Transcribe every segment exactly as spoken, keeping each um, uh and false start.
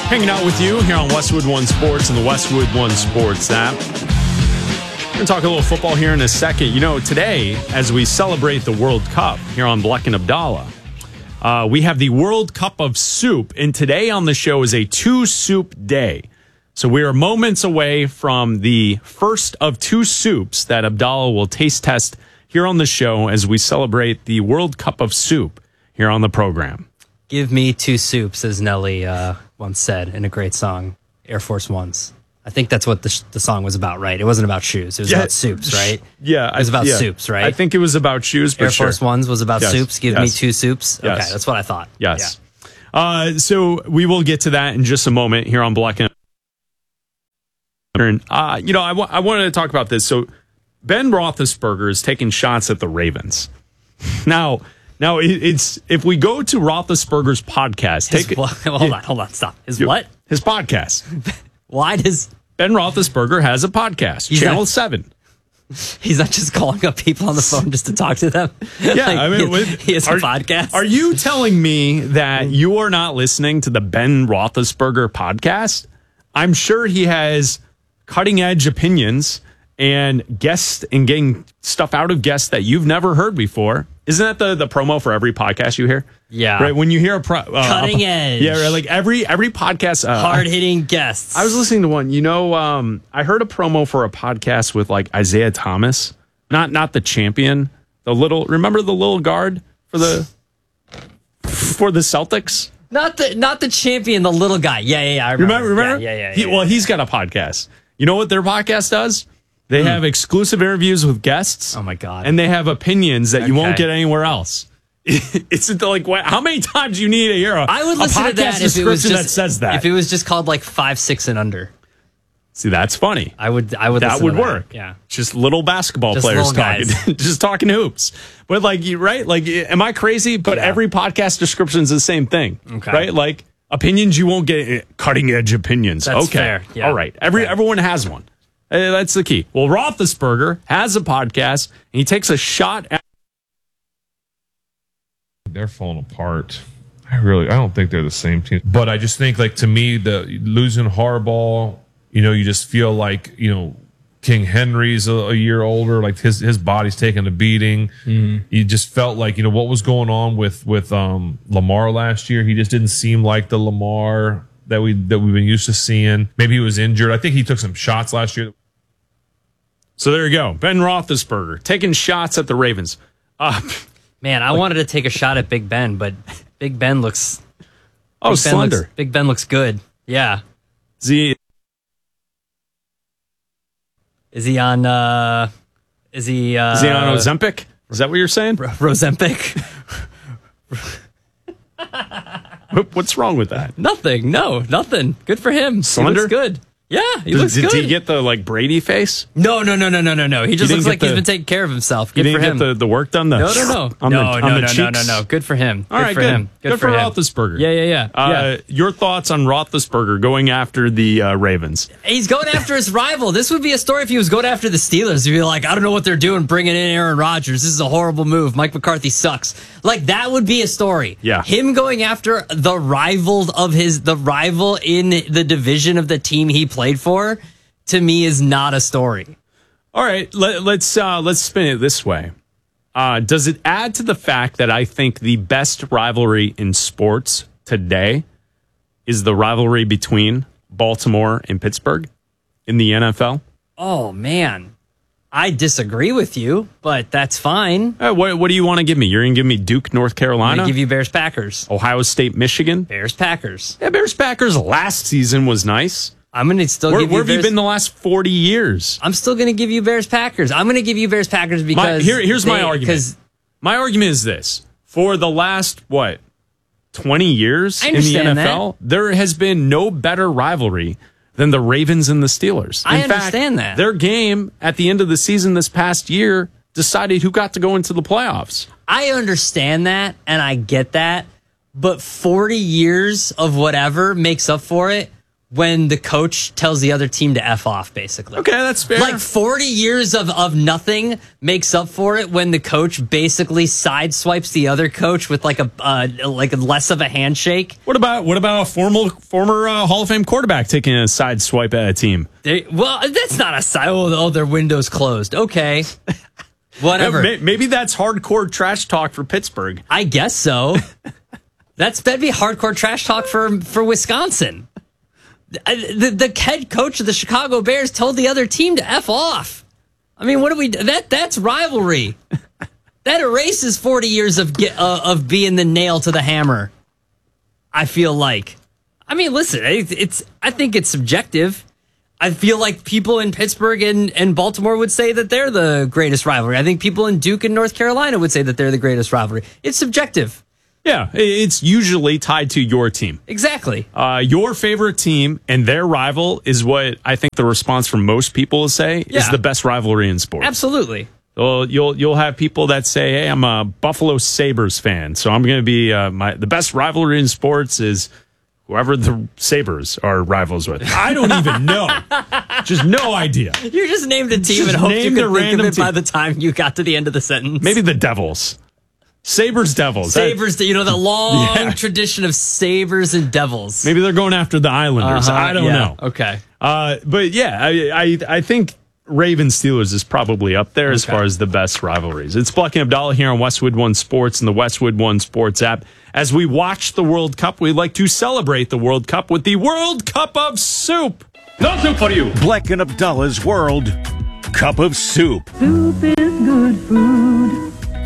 Hanging out with you here on Westwood One Sports and the Westwood One Sports app. We're going to talk a little football here in a second. You know, today, as we celebrate the World Cup here on Bleck and Abdallah, uh, we have the World Cup of Soup. And today on the show is a two-soup day. So we are moments away from the first of two soups that Abdallah will taste test here on the show as we celebrate the World Cup of Soup here on the program. Give me two soups, as Nelly uh, once said in a great song, Air Force Ones. I think that's what the, sh- the song was about, right? It wasn't about shoes. It was yeah. about soups, right? Yeah. It was about yeah. soups, right? I think it was about shoes, but Air sure. Force Ones was about yes. soups. Give yes. me two soups. Yes. Okay, that's what I thought. Yes. Yeah. Uh, so we will get to that in just a moment here on Bleck and uh, you know, I, w- I wanted to talk about this. So Ben Roethlisberger is taking shots at the Ravens. Now, now it's if we go to Roethlisberger's podcast, His take what? Hold on, hold on, stop. His what? His podcast. Why does Ben Roethlisberger has a podcast? He's Channel not, seven. He's not just calling up people on the phone just to talk to them. Yeah, like, I mean, he, with, he has are, a podcast. Are you telling me that you are not listening to the Ben Roethlisberger podcast? I'm sure he has cutting edge opinions and guests and getting stuff out of guests that you've never heard before. Isn't that the, the promo for every podcast you hear? Yeah. Right. When you hear a pro, uh, cutting a, edge. Yeah. Right, like every every podcast. Uh, Hard hitting guests. I was listening to one. You know, um, I heard a promo for a podcast with like Isaiah Thomas, not not the champion, the little. Remember the little guard for the for the Celtics. Not the not the champion, the little guy. Yeah, yeah, yeah. I remember. Remember? remember? Yeah, yeah, yeah, he, yeah. Well, he's got a podcast. You know what their podcast does? They hmm. have exclusive interviews with guests. Oh my god! And they have opinions that okay. you won't get anywhere else. It's like what, how many times do you need to hear a, I would listen a podcast to that description if it was just, that says that? If it was just called like five, six, and under. See, that's funny. I would. I would. That would that. work. Yeah, just little basketball just players little talking, just talking hoops. But like, you right? Like, am I crazy? But yeah. every podcast description is the same thing, okay. right? Like opinions you won't get, cutting edge opinions. That's okay, fair. Yeah. All right. Every okay. everyone has one. Uh, that's the key. Well, Roethlisberger has a podcast, and he takes a shot at. They're falling apart. I really, I don't think they're the same team. But I just think, like, to me, the losing Harbaugh, you know, you just feel like, you know, King Henry's a, a year older, like his his body's taking a beating. Mm. You just felt like, you know, what was going on with with um, Lamar last year. He just didn't seem like the Lamar that we that we've been used to seeing. Maybe he was injured. I think he took some shots last year. So there you go, Ben Roethlisberger taking shots at the Ravens. Uh, Man, I wanted to take a shot at Big Ben, but Big Ben looks oh Big slender. Ben looks, Big Ben looks good. Yeah. Is he? Is he on? Uh, is he? Uh, is he on Ozempic? Is that what you're saying? R- Rozempic? What's wrong with that? Nothing. No, nothing. Good for him. Slender? He looks good. Yeah, he Does, looks did good. Did he get the like Brady face? No, no, no, no, no, no, no. He just He looks like the, he's been taking care of himself. He Good didn't for him. get the, the work done. The, no, no, no, on no, the, no, on the no, cheeks? no, no, no. Good for him. All good right, for good. him. Good, good for, for him. Roethlisberger. Yeah, yeah, yeah. Uh, yeah. Your thoughts on Roethlisberger going after the uh, Ravens? He's going after his rival. This would be a story if he was going after the Steelers. He'd be like, I don't know what they're doing, bringing in Aaron Rodgers. This is a horrible move. Mike McCarthy sucks. Like that would be a story. Yeah. Him going after the rival of his, the rival in the division of the team he played for, to me is not a story. All right, let, let's uh, let's spin it this way. Uh, does it add to the fact that I think the best rivalry in sports today is the rivalry between Baltimore and Pittsburgh in the N F L? Oh, man. I disagree with you, but that's fine. Uh, what, what do you want to give me? You're going to give me Duke, North I'm Carolina? going to give you Bears-Packers. Ohio State, Michigan? Bears-Packers. Yeah, Bears-Packers last season was nice. I'm going to still where, give you Where have Bears- you been the last forty years? I'm still going to give you Bears-Packers. I'm going to give you Bears-Packers because... My, here, here's they, my argument. My argument is this. For the last, what, twenty years in the N F L, that. there has been no better rivalry than the Ravens and the Steelers. In I fact, understand that. Their game at the end of the season this past year decided who got to go into the playoffs. I understand that, and I get that, but forty years of whatever makes up for it when the coach tells the other team to F off, basically. Okay, that's fair. Like forty years of, of nothing makes up for it when the coach basically sideswipes the other coach with like a uh, like a less of a handshake. What about what about a formal former uh, Hall of Fame quarterback taking a side swipe at a team? They, well, that's not a side. Oh, oh, their window's closed. Okay. Whatever. Maybe that's hardcore trash talk for Pittsburgh. I guess so. That's that'd be hardcore trash talk for for Wisconsin. The, the the head coach of the Chicago Bears told the other team to F off. I mean, what do we that that's rivalry. That erases forty years of get, uh, of being the nail to the hammer. I feel like. I mean, listen, it, it's I think it's subjective. I feel like people in Pittsburgh and, and Baltimore would say that they're the greatest rivalry. I think people in Duke and North Carolina would say that they're the greatest rivalry. It's subjective. Yeah, it's usually tied to your team. Exactly. Uh, your favorite team and their rival is what I think the response from most people will say Yeah. is the best rivalry in sports. Absolutely. Well, you'll you'll have people that say, "Hey, I'm a Buffalo Sabres fan, so I'm going to be uh, my the best rivalry in sports is whoever the Sabres are rivals with." I don't even know. Just no idea. You just named a team Just and hoped you named could a think of random it by team. the time you got to the end of the sentence. Maybe the Devils. Sabres Devils. Sabres, you know, the long Yeah. tradition of Sabres and Devils. Maybe they're going after the Islanders. Uh-huh, I don't yeah, know. Okay. Uh, but yeah, I, I I think Ravens Steelers is probably up there as Okay. far as the best rivalries. It's Bleck and Abdallah here on Westwood One Sports and the Westwood One Sports app. As we watch the World Cup, we like to celebrate the World Cup with the World Cup of Soup. No soup for you. Bleck and Abdallah's World Cup of Soup. Soup is good food.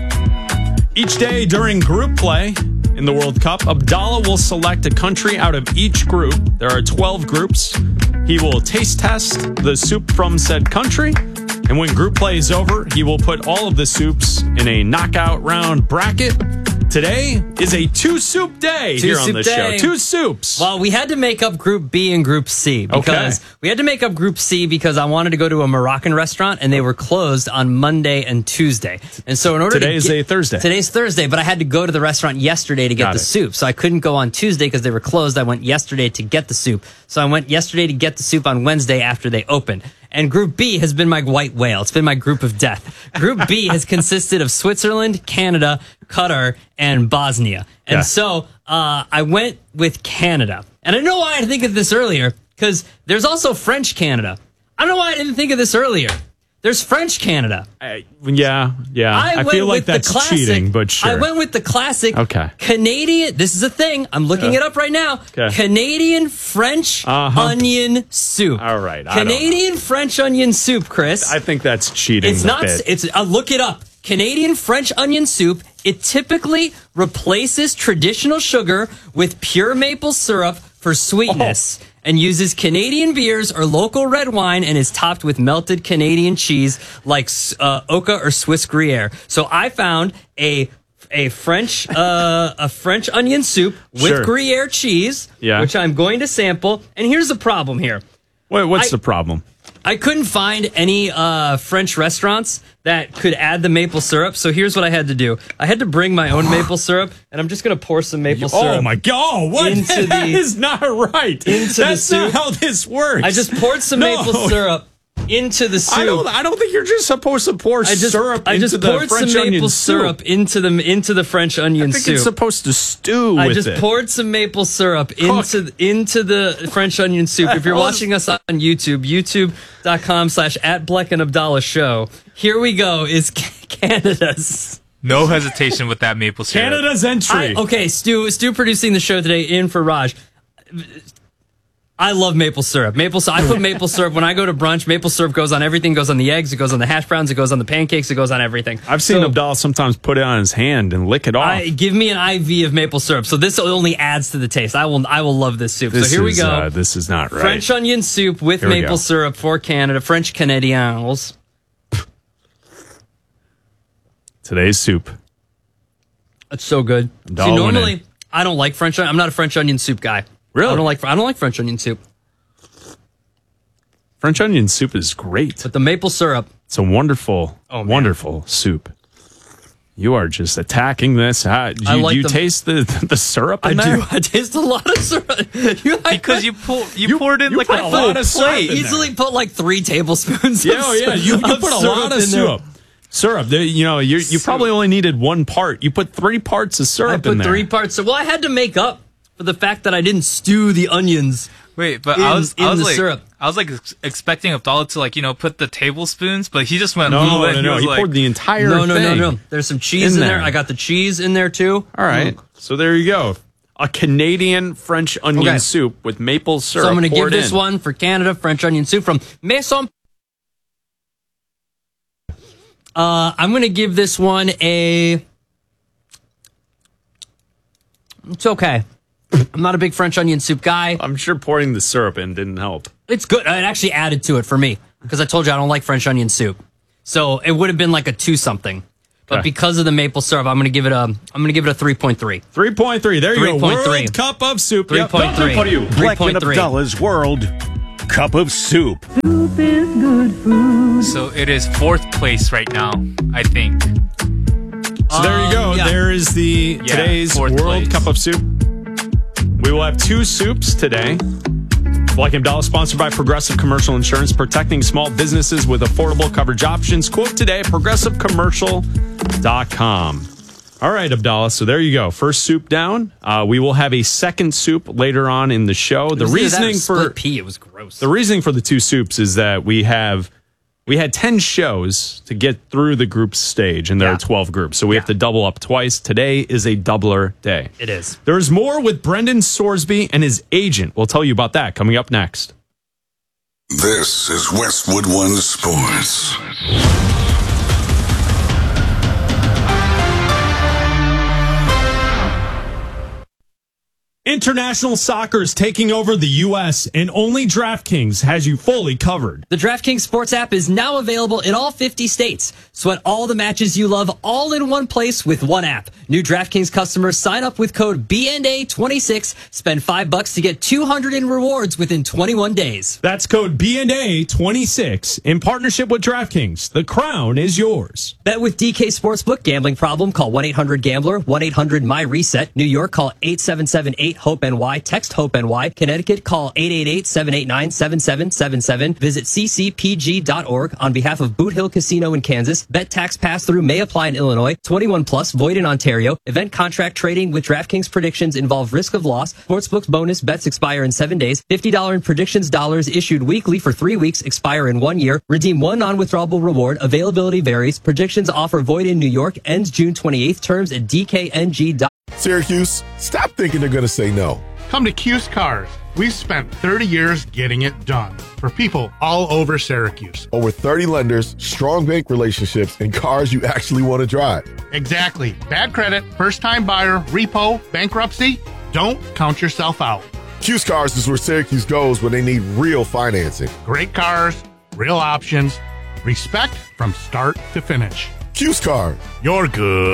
Each day during group play in the World Cup, Abdallah will select a country out of each group. There are twelve groups. He will taste test the soup from said country. And when group play is over, he will put all of the soups in a knockout round bracket. Today is a two soup day Two here on soup the day. show. Two soups. Well, we had to make up Group B and Group C because Okay. we had to make up Group C because I wanted to go to a Moroccan restaurant and they were closed on Monday and Tuesday. And so in order Today to is get, a Thursday. Today's Thursday, but I had to go to the restaurant yesterday to get Got the it. soup. So I couldn't go on Tuesday because they were closed. I went yesterday to get the soup. So I went yesterday to get the soup on Wednesday after they opened. And Group B has been my white whale. It's been my group of death. Group B has consisted of Switzerland, Canada, Qatar, and Bosnia. And Yeah. so uh, I went with Canada. And I know why I didn't think of this earlier, because there's also French Canada. I don't know why I didn't think of this earlier. There's French Canada. I- yeah, yeah. I, went feel like with the that's classic- cheating, but sure. I went with the classic Okay. Canadian. This is a thing. I'm looking it up right now. Okay. Canadian French Uh-huh. onion soup. All right, I don't know. Canadian French onion soup, Chris. I think that's cheating. It's a not. bit. It's. Uh, look it up. Canadian French onion soup. It typically replaces traditional sugar with pure maple syrup for sweetness, Oh. and uses Canadian beers or local red wine, and is topped with melted Canadian cheese like uh, Oka or Swiss Gruyere. So I found a a French uh, a French onion soup with Sure. Gruyere cheese, Yeah. which I'm going to sample. And here's the problem here. Wait, what's I- the problem? I couldn't find any uh, French restaurants that could add the maple syrup. So here's what I had to do. I had to bring my own maple syrup, and I'm just going to pour some maple syrup. Oh my god! What? Into That the- is not right. into the That's not soup. how this works. I just poured some No. maple syrup into the soup. I don't. I don't think you're just supposed to pour I just, syrup I into just the poured French some onion maple soup. syrup into the into the French onion I think soup. it's supposed to stew I with just it. poured some maple syrup into into the French onion soup. If you're hell watching us on YouTube, youtube.com slash at Bleck and Abdallah show. Here we go. Is Canada's. No hesitation with that maple syrup. Canada's entry. I, okay, Stu, Stu producing the show today in for Raj. I love maple syrup. Maple syrup. I put maple syrup when I go to brunch. Maple syrup goes on everything. Goes on the eggs. It goes on the hash browns. It goes on the pancakes. It goes on everything. I've seen So, Abdallah sometimes put it on his hand and lick it off. I, give me an I V of maple syrup. So this only adds to the taste. I will. I will love this soup. this so here we is, go. Uh, this is not right. French onion soup with Here we maple go. syrup for Canada. French Canadians. Today's soup. It's so good. Abdallah See, went normally in. I don't like French. I'm not a French onion soup guy. Really? I don't like. I don't like French onion soup. French onion soup is great. But the maple syrup. It's a wonderful, Oh, man. wonderful soup. You are just attacking this. How, do I you, like do you the- taste the the syrup in I there? do. I taste a lot of syrup. You like Because you pull, you, You- poured in you like put a a full lot of syrup plate. in there. easily put like three tablespoons. Yeah, of oh, yeah. You, you of put a syrup lot of in there. syrup. Syrup. There- You know, you you probably only needed one part. You put three parts of I syrup put in there. three parts. So, well, I had to make up for the fact that I didn't stew the onions. Wait, but in- I was, in I was the like, syrup. I was like ex- expecting Abdallah to like, you know, put the tablespoons, but he just went No, a little bit. no, no. was He like, poured the entire No, no, no, thing. no. There's some cheese in in there. there. I got the cheese in there too. All right. So there you go. A Canadian French onion Okay. soup with maple syrup So I'm going to give poured this in. one for Canada French onion soup from Maison. Uh, I'm going to give this one a. It's okay. I'm not a big French onion soup guy. I'm sure pouring the syrup in didn't help. It's good. It actually added to it for me because I told you I don't like French onion soup. So it would have been like a two something. But Okay. because of the maple syrup, I'm going to give it a. I'm going to give it a three point three. three point three. There you go. three point three. World Cup of soup. Three Yep. point three. For you. Three Bleck point and three. Abdallah's World Cup of Soup. Soup is good food. So it is fourth place right now, I think. So there you go. Um, yeah. There is the Yeah, today's fourth World place. Cup of Soup. We will have two soups today. Black and Abdallah, sponsored by Progressive Commercial Insurance, protecting small businesses with affordable coverage options. Quote today at progressive commercial dot com. All right, Abdallah. So there you go. First soup down. Uh, we will have a second soup later on in the show. The It was either that or reasoning for split pea. It was gross. the reasoning for the two soups is that we have we had ten shows to get through the group stage, and there Yeah. are twelve groups, so we have to double up twice. Today is a doubler day. It is. There's more with Brendan Sorsby and his agent. We'll tell you about that coming up next. This is Westwood One Sports. International soccer is taking over the U S, and only DraftKings has you fully covered. The DraftKings Sports app is now available in all fifty states. Sweat all the matches you love all in one place with one app. New DraftKings customers sign up with code B N A twenty-six, spend five bucks to get two hundred in rewards within twenty-one days. That's code B N A twenty-six in partnership with DraftKings. The crown is yours. Bet with D K Sportsbook. Gambling problem? Call one eight hundred gambler, one eight hundred my reset. New York, call eight seven seven eight hope N Y. Text HOPE-NY. Connecticut, call eight eight eight, seven eight nine, seven seven seven seven. Visit c c p g dot org on behalf of Boot Hill Casino in Kansas. Bet tax pass-through may apply in Illinois. twenty-one plus, void in Ontario. Event contract trading with DraftKings predictions involve risk of loss. Sportsbook's bonus bets expire in seven days. fifty dollars in predictions dollars issued weekly for three weeks, expire in one year. Redeem one non-withdrawable reward. Availability varies. Predictions offer void in New York. Ends June twenty-eighth. Terms at d k n g dot org. Syracuse, stop thinking they're going to say no. Come to Cuse Cars. We've spent thirty years getting it done for people all over Syracuse. Over thirty lenders, strong bank relationships, and cars you actually want to drive. Exactly. Bad credit, first-time buyer, repo, bankruptcy. Don't count yourself out. Cuse Cars is where Syracuse goes when they need real financing. Great cars, real options, respect from start to finish. Cuse Cars. You're good.